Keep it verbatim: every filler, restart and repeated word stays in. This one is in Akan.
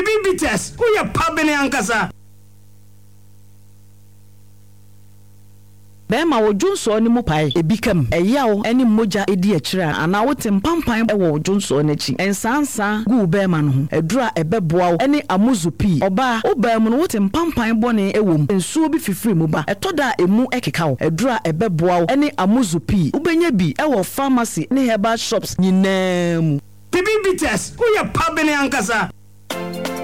Bibi bites, who ya pabene ankasa. Bema wo Jonso ni mo pai ebikam eyawo eni moja edi akira ana wo tempampan e wo Jonso n'achi ensansa gu bema no ho edura ebeboa eni amuzupi oba wo bema no wo tempampan bone ewom ensuo bi fifiri mu ba etoda emu ekeka wo edura ebeboa eni amuzupi ubenya bi e wo pharmacy ni herbal shops nyinaa mu Bibi bites, who ya pabene ankasa.